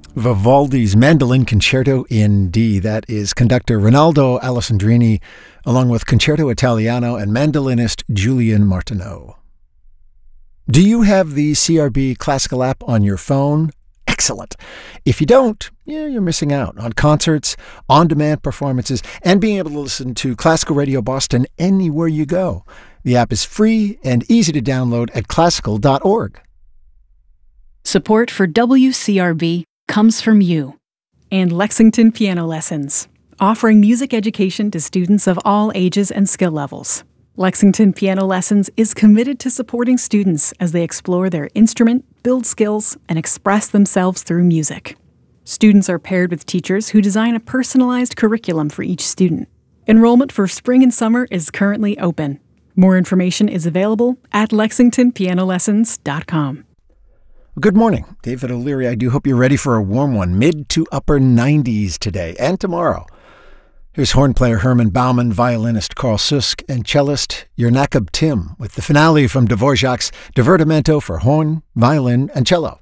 Vivaldi's Mandolin Concerto in D. That is conductor Rinaldo Alessandrini, along with Concerto Italiano and mandolinist Julian Martineau. Do you have the CRB Classical app on your phone? Excellent. If you don't, you're missing out on concerts, on-demand performances, and being able to listen to Classical Radio Boston anywhere you go. The app is free and easy to download at classical.org. Support for WCRB comes from you. And Lexington Piano Lessons, offering music education to students of all ages and skill levels. Lexington Piano Lessons is committed to supporting students as they explore their instrument, build skills, and express themselves through music. Students are paired with teachers who design a personalized curriculum for each student. Enrollment for spring and summer is currently open. More information is available at lexingtonpianolessons.com. Good morning. David O'Leary. I do hope you're ready for a warm one. Mid to upper 90s today and tomorrow. Here's horn player Herman Baumann, violinist Carl Susk, and cellist Yernakab Tim with the finale from Dvorak's Divertimento for horn, violin, and cello.